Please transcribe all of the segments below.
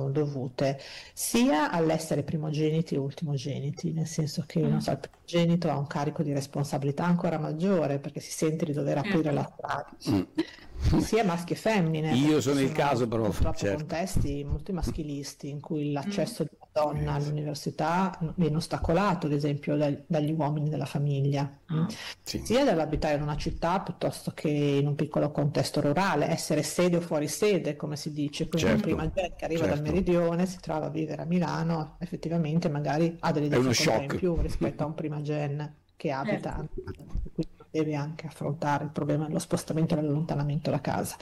dovute sia all'essere primogeniti e ultimogeniti, nel senso che non so, il primogenito ha un carico di responsabilità ancora maggiore perché si sente di dover aprire la strada, sia maschi e femmine, Io perché sono ci il caso, però, purtroppo certo. contesti molto maschilisti in cui l'accesso di una donna all'università viene ostacolato, ad esempio, dagli uomini della famiglia, Sì. sia dall'abitare in una città piuttosto che in un piccolo contesto rurale, essere sede o fuori sede, come si dice. Quindi un Certo, primogeniture che arriva dal certo. meridione, si trova a vivere a Milano, effettivamente magari ha delle È uno difficoltà in shock. più rispetto a un primogen che abita a Milano, quindi deve anche affrontare il problema dello spostamento e dell'allontanamento da casa.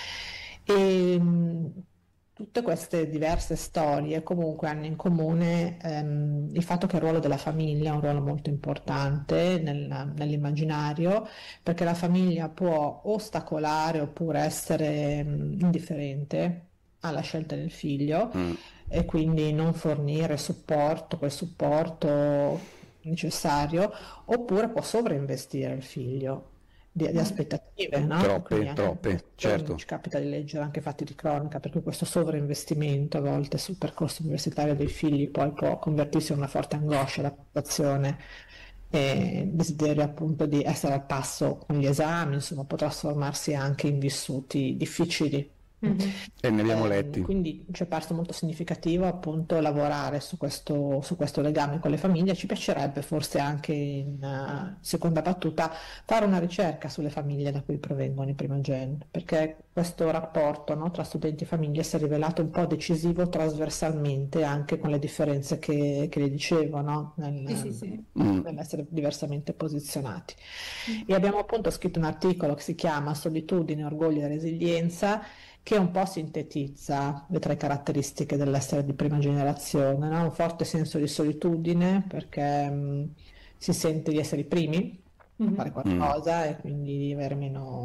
E tutte queste diverse storie comunque hanno in comune il fatto che il ruolo della famiglia è un ruolo molto importante nell'immaginario, perché la famiglia può ostacolare oppure essere indifferente alla scelta del figlio e quindi non fornire supporto, quel supporto necessario, oppure può sovrainvestire il figlio di aspettative, no? E quindi anche in Troppe, questi giorni certo. ci capita di leggere anche fatti di cronaca, per cui questo sovrainvestimento a volte sul percorso universitario dei figli poi può convertirsi in una forte angoscia, la preoccupazione e il desiderio appunto di essere al passo con gli esami, insomma può trasformarsi anche in vissuti difficili. E ne abbiamo letti. Quindi ci è parso molto significativo appunto lavorare su questo legame con le famiglie. Ci piacerebbe forse anche in seconda battuta fare una ricerca sulle famiglie da cui provengono i primogen, perché questo rapporto, no, tra studenti e famiglie si è rivelato un po' decisivo trasversalmente anche con le differenze che le dicevo, no, nell'essere diversamente posizionati. E abbiamo appunto scritto un articolo che si chiama Solitudine, orgoglio e resilienza, che un po' sintetizza le tre caratteristiche dell'essere di prima generazione, no? Un forte senso di solitudine perché si sente di essere i primi a fare qualcosa e quindi di avere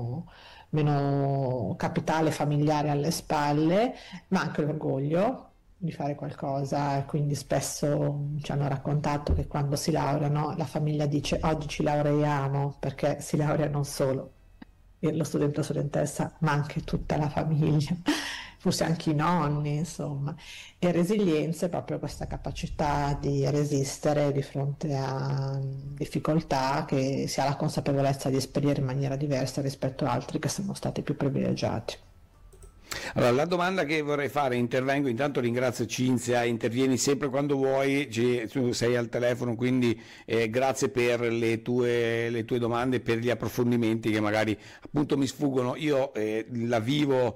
meno capitale familiare alle spalle, ma anche l'orgoglio di fare qualcosa e quindi spesso ci hanno raccontato che quando si laureano la famiglia dice oggi ci laureiamo, perché si laurea non solo lo studente o studentessa, ma anche tutta la famiglia, forse anche i nonni, insomma. E resilienza è proprio questa capacità di resistere di fronte a difficoltà che si ha la consapevolezza di esperire in maniera diversa rispetto a altri che sono stati più privilegiati. Allora, la domanda che vorrei fare, intervengo, intanto ringrazio Cinzia, intervieni sempre quando vuoi, tu sei al telefono, quindi grazie per le tue domande, per gli approfondimenti che magari appunto mi sfuggono. Io la vivo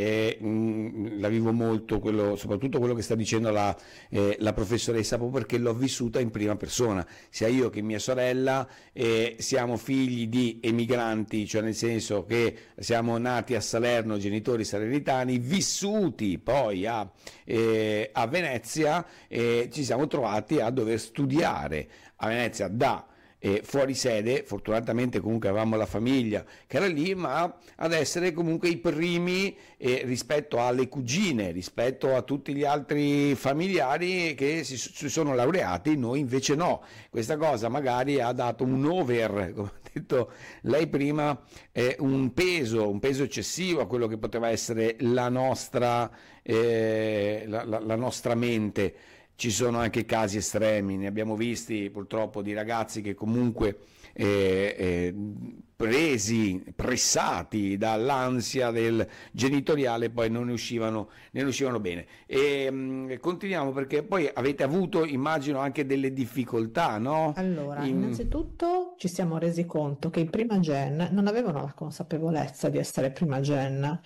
molto, soprattutto quello che sta dicendo la professoressa, proprio perché l'ho vissuta in prima persona, sia io che mia sorella siamo figli di emigranti, cioè nel senso che siamo nati a Salerno, genitori salernitani, vissuti poi a Venezia, ci siamo trovati a dover studiare a Venezia da fuori sede. Fortunatamente comunque avevamo la famiglia che era lì, ma ad essere comunque i primi rispetto alle cugine, rispetto a tutti gli altri familiari che si sono laureati, noi invece no. Questa cosa magari ha dato un over, come ha detto lei prima, un peso eccessivo a quello che poteva essere la nostra mente. Ci sono anche casi estremi, ne abbiamo visti purtroppo di ragazzi che comunque pressati dall'ansia del genitoriale poi non ne uscivano bene. E continuiamo, perché poi avete avuto, immagino, anche delle difficoltà, no? Allora, innanzitutto ci siamo resi conto che i prima gen non avevano la consapevolezza di essere prima gen,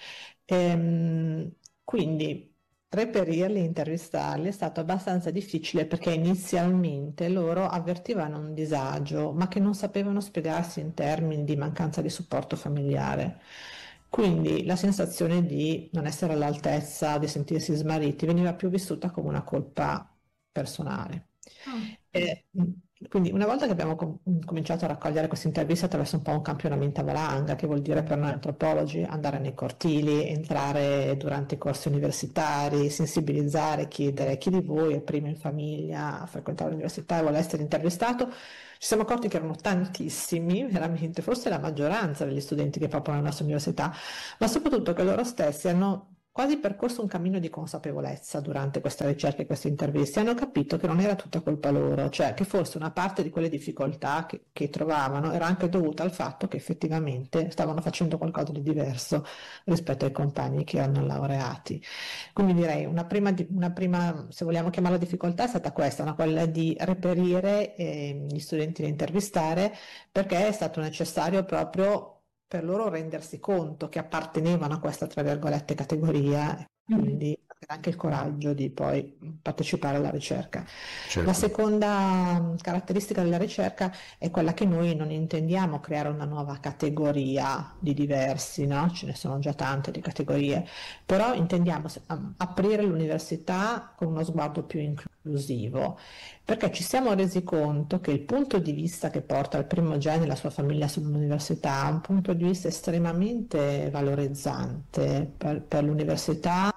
quindi reperirli, intervistarli è stato abbastanza difficile perché inizialmente loro avvertivano un disagio, ma che non sapevano spiegarsi in termini di mancanza di supporto familiare. Quindi la sensazione di non essere all'altezza, di sentirsi smarriti, veniva più vissuta come una colpa personale. E, quindi una volta che abbiamo cominciato a raccogliere queste interviste attraverso un po' un campionamento a valanga, che vuol dire per noi antropologi andare nei cortili, entrare durante i corsi universitari, sensibilizzare, chiedere chi di voi è primo in famiglia a frequentare l'università e vuole essere intervistato, ci siamo accorti che erano tantissimi, veramente, forse la maggioranza degli studenti che popolano la nostra università, ma soprattutto che loro stessi hanno quasi percorso un cammino di consapevolezza durante questa ricerca e queste interviste, hanno capito che non era tutta colpa loro, cioè che forse una parte di quelle difficoltà che trovavano era anche dovuta al fatto che effettivamente stavano facendo qualcosa di diverso rispetto ai compagni che erano laureati. Quindi direi una prima, se vogliamo chiamarla difficoltà, è stata questa, no? Quella di reperire gli studenti da intervistare, perché è stato necessario proprio per loro rendersi conto che appartenevano a questa, tra virgolette, categoria, e Mhm. quindi avere anche il coraggio di poi partecipare alla ricerca. La Certo. seconda caratteristica della ricerca è quella che noi non intendiamo creare una nuova categoria di diversi, no? Ce ne sono già tante di categorie, però intendiamo aprire l'università con uno sguardo più inclusivo, perché ci siamo resi conto che il punto di vista che porta il primogenito e la sua famiglia sull'università è un punto di vista estremamente valorizzante per l'università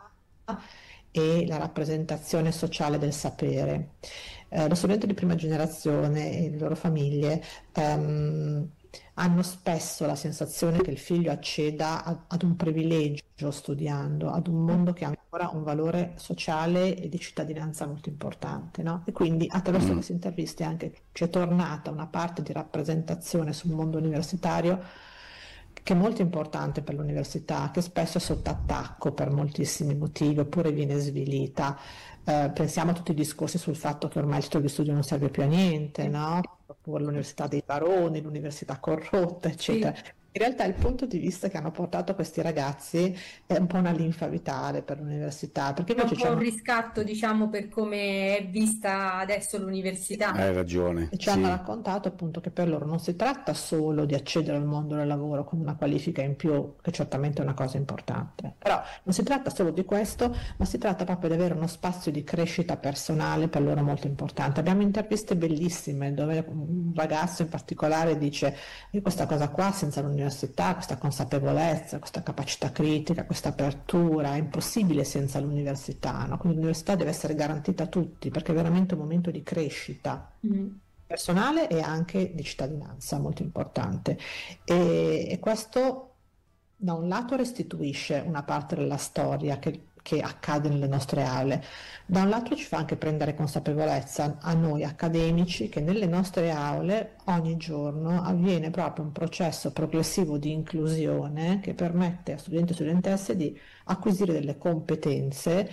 e la rappresentazione sociale del sapere. Lo studente di prima generazione e le loro famiglie ehm, hanno spesso la sensazione che il figlio acceda ad un privilegio studiando, ad un mondo che ha ancora un valore sociale e di cittadinanza molto importante, no? E quindi attraverso Mm. queste interviste anche ci è tornata una parte di rappresentazione sul mondo universitario che è molto importante per l'università, che spesso è sotto attacco per moltissimi motivi, oppure viene svilita. Pensiamo a tutti i discorsi sul fatto che ormai il titolo di studio non serve più a niente, no? Oppure l'università dei baroni, l'università corrotta, eccetera. Sì. In realtà il punto di vista che hanno portato questi ragazzi è un po' una linfa vitale per l'università, perché È un invece ci po' un hanno riscatto, diciamo, per come è vista adesso l'università. Hai ragione, e ci hanno sì. raccontato appunto che per loro non si tratta solo di accedere al mondo del lavoro con una qualifica in più, che certamente è una cosa importante, però non si tratta solo di questo, ma si tratta proprio di avere uno spazio di crescita personale per loro molto importante. Abbiamo interviste bellissime dove un ragazzo in particolare dice: io questa cosa qua senza l'università, questa consapevolezza, questa capacità critica, questa apertura, è impossibile senza l'università, no? Quindi l'università deve essere garantita a tutti perché è veramente un momento di crescita Mm. personale e anche di cittadinanza molto importante. E questo da un lato restituisce una parte della storia che accade nelle nostre aule, da un lato ci fa anche prendere consapevolezza a noi accademici che nelle nostre aule ogni giorno avviene proprio un processo progressivo di inclusione che permette a studenti e studentesse di acquisire delle competenze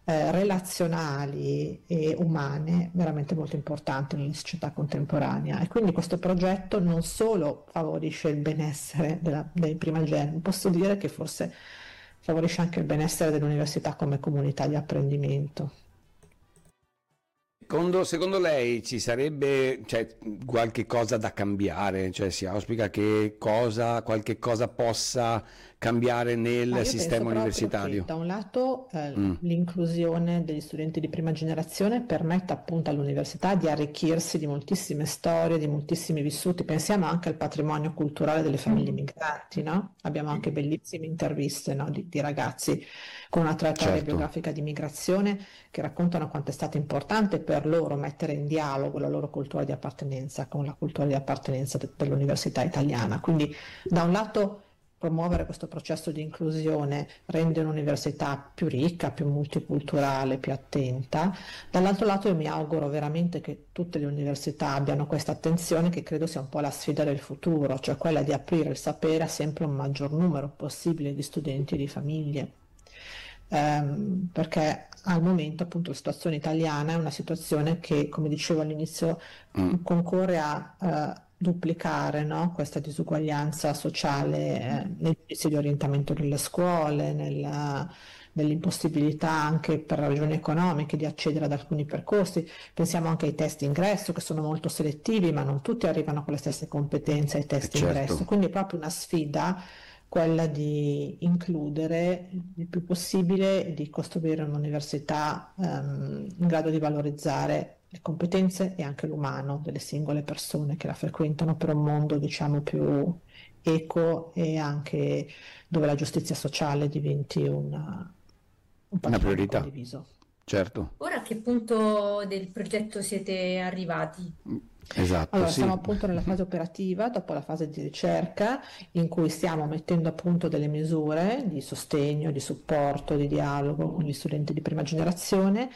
relazionali e umane veramente molto importanti nella società contemporanea. E quindi questo progetto non solo favorisce il benessere dei primogeniti, posso dire che forse favorisce anche il benessere dell'università come comunità di apprendimento. Secondo lei ci sarebbe, cioè, qualche cosa da cambiare? Cioè, si auspica che qualche cosa possa cambiare Ma nel io penso sistema proprio che universitario? da un lato Mm, l'inclusione degli studenti di prima generazione permette appunto all'università di arricchirsi di moltissime storie, di moltissimi vissuti. Pensiamo anche al patrimonio culturale delle famiglie Mm. migranti, no? Abbiamo anche bellissime interviste, no, di ragazzi con una traiettoria certo. biografica di migrazione che raccontano quanto è stato importante per loro mettere in dialogo la loro cultura di appartenenza con la cultura di appartenenza dell'università italiana. Quindi da un lato promuovere questo processo di inclusione rende un'università più ricca, più multiculturale, più attenta. Dall'altro lato io mi auguro veramente che tutte le università abbiano questa attenzione che credo sia un po' la sfida del futuro, cioè quella di aprire il sapere a sempre un maggior numero possibile di studenti e di famiglie. Perché al momento appunto la situazione italiana è una situazione che, come dicevo all'inizio, Mm, concorre a duplicare, no, questa disuguaglianza sociale nel giudizio di orientamento delle scuole, nell'impossibilità anche per ragioni economiche di accedere ad alcuni percorsi. Pensiamo anche ai test d'ingresso che sono molto selettivi, ma non tutti arrivano con le stesse competenze ai test d'ingresso. certo. Quindi è proprio una sfida quella di includere il più possibile e di costruire un'università in grado di valorizzare le competenze e anche l'umano delle singole persone che la frequentano per un mondo, diciamo, più equo e anche dove la giustizia sociale diventi un Una patrimonio priorità, condiviso. certo. Ora a che punto del progetto siete arrivati? Esatto, Allora, siamo sì. appunto nella fase operativa, dopo la fase di ricerca, in cui stiamo mettendo a punto delle misure di sostegno, di supporto, di dialogo con gli studenti di prima generazione